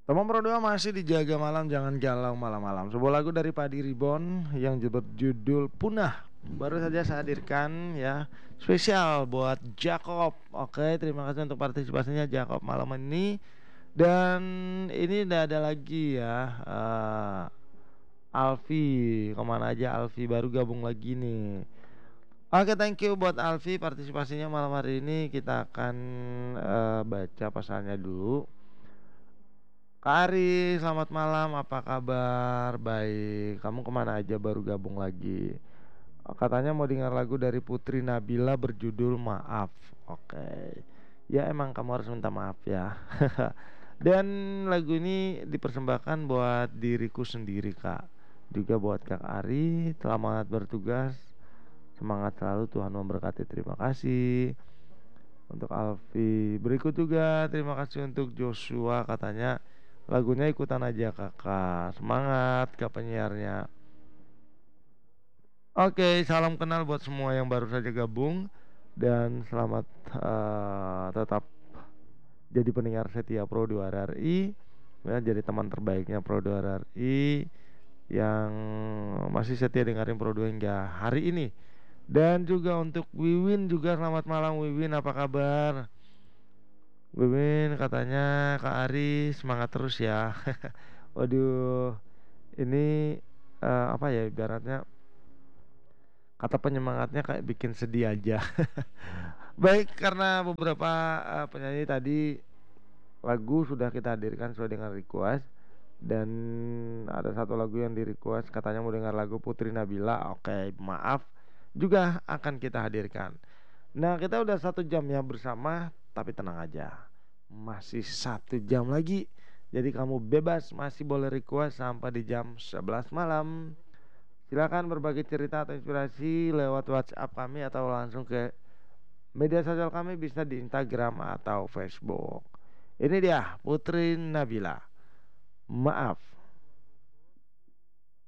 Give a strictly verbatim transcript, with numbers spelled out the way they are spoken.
Teman Pro dua masih dijaga malam, jangan galau malam-malam. Sebuah lagu dari Padi Reborn yang berjudul Punah baru saja saya hadirkan ya, spesial buat Jacob. Oke, terima kasih untuk partisipasinya Jacob malam ini. Dan ini udah ada lagi ya, eh, Alfi. Kemana aja Alfi, baru gabung lagi nih. Oke, thank you buat Alfi partisipasinya malam hari ini. Kita akan eh, baca pasalnya dulu. Kak Ari, selamat malam. Apa kabar? Baik. Kamu kemana aja baru gabung lagi? Oh, katanya mau dengar lagu dari Putri Nabila berjudul Maaf. Oke. Ya emang kamu harus minta maaf ya. Dan lagu ini dipersembahkan buat diriku sendiri Kak. Juga buat Kak Ari. Selamat bertugas. Semangat selalu, Tuhan memberkati. Terima kasih. Untuk Alfi. Berikut juga terima kasih untuk Joshua, katanya lagunya ikutan aja kakak. Semangat kak penyiarnya. Oke, salam kenal buat semua yang baru saja gabung. Dan selamat eh, tetap jadi pendengar setia Pro dua R R I ya, jadi teman terbaiknya Pro dua R R I yang masih setia dengerin Pro dua hingga hari ini. Dan juga untuk Wiwin juga, selamat malam Wiwin, apa kabar? Wiwin katanya Kak Ari semangat terus ya. Waduh, ini eh, apa ya ibaratnya, kata penyemangatnya kayak bikin sedih aja. Baik, karena beberapa eh, penyanyi tadi lagu sudah kita hadirkan sesuai dengan request. Dan ada satu lagu yang di request, katanya mau dengar lagu Putri Nabila. Oke, maaf, juga akan kita hadirkan. Nah, kita udah satu jam ya bersama, tapi tenang aja, masih satu jam lagi. Jadi kamu bebas, masih boleh request sampai di jam sebelas malam. Silakan berbagi cerita atau inspirasi lewat WhatsApp kami atau langsung ke media sosial kami, bisa di Instagram atau Facebook. Ini dia Putri Nabila, Maaf.